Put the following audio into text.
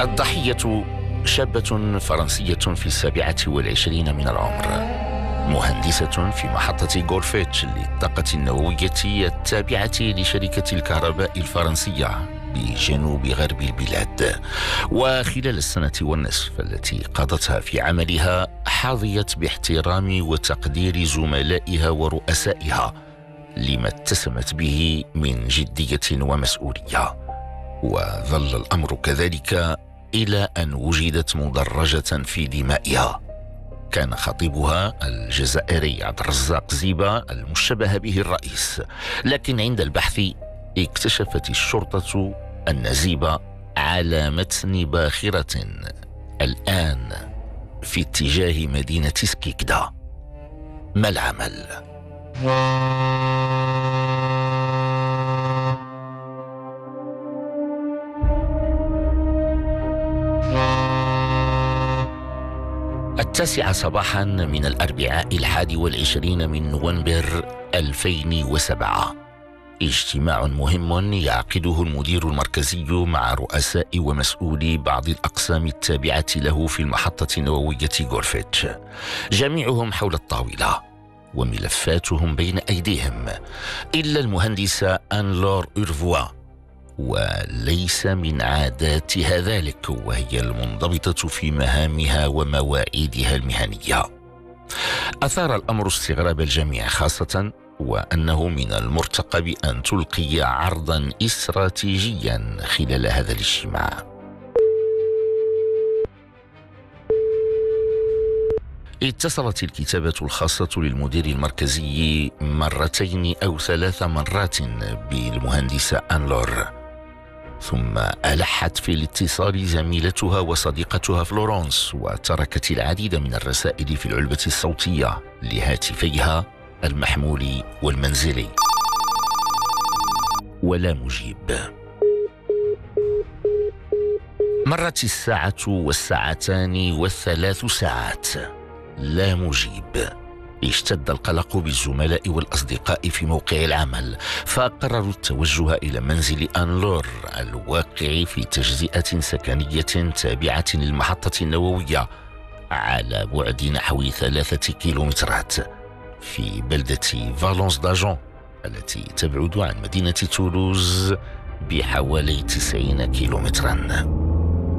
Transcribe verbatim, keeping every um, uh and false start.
الضحية شابة فرنسية في السابعة والعشرين من العمر، مهندسة في محطة غورفيتش للطاقة النووية التابعة لشركة الكهرباء الفرنسية بجنوب غرب البلاد. وخلال السنة والنصف التي قضتها في عملها حظيت باحترام وتقدير زملائها ورؤسائها لما اتسمت به من جدية ومسؤولية. وظل الأمر كذلك إلى أن وجدت مدرجة في دمائها. كان خطيبها الجزائري عبد الرزاق زيبة المشبه به الرئيس، لكن عند البحث اكتشفت الشرطة أن زيبة على متن باخرة الآن في اتجاه مدينة سكيكدا. ما العمل؟ التاسعة صباحا من الأربعاء الحادي والعشرين من نوفمبر ألفين وسبعة، اجتماع مهم يعقده المدير المركزي مع رؤساء ومسؤولي بعض الأقسام التابعة له في المحطة النووية غورفيتش، جميعهم حول الطاولة وملفاتهم بين أيديهم إلا المهندسة أن-لور أورفوا، وليس من عاداتها ذلك، وهي المنضبطة في مهامها ومواعيدها المهنية. أثار الأمر استغراب الجميع، خاصة وأنه من المرتقب أن تلقي عرضا استراتيجيا خلال هذا الاجتماع. اتصلت الكتابة الخاصة للمدير المركزي مرتين أو ثلاث مرات بالمهندسة أن-لور، ثم ألحت في الاتصال زميلتها وصديقتها فلورانس، وتركت العديد من الرسائل في العلبة الصوتية لهاتفيها المحمول والمنزلي، ولا مجيب. مرت الساعة والساعتان والثلاث ساعات، لا مجيب. اشتد القلق بالزملاء والأصدقاء في موقع العمل، فقرروا التوجه إلى منزل أن-لور الواقع في تجزئة سكنية تابعة للمحطة النووية على بعد نحو ثلاثة كيلومترات في بلدة فالونس داجون التي تبعد عن مدينة تولوز بحوالي تسعين كيلومترا.